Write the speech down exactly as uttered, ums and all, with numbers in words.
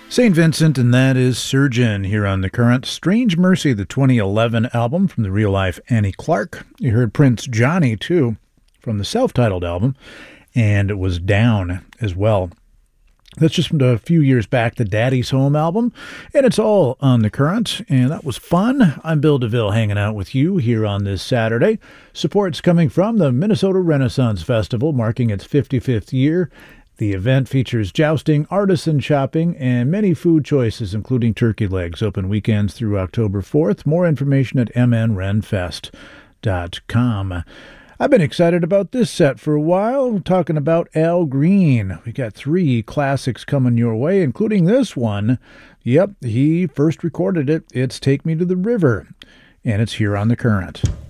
Saint Vincent, and that is Surgeon here on The Current. Strange Mercy, the twenty eleven album from the real-life Annie Clark. You heard Prince Johnny, too, from the self-titled album, and it was Down as well. That's just from a few years back, the Daddy's Home album, and it's all on The Current, and that was fun. I'm Bill DeVille hanging out with you here on this Saturday. Support's coming from the Minnesota Renaissance Festival, marking its fifty-fifth year. The event features jousting, artisan shopping, and many food choices, including turkey legs, open weekends through October fourth. More information at m n ren fest dot com. I've been excited about this set for a while, talking about Al Green. We got three classics coming your way, including this one. Yep, he first recorded it. It's Take Me to the River, and it's here on The Current.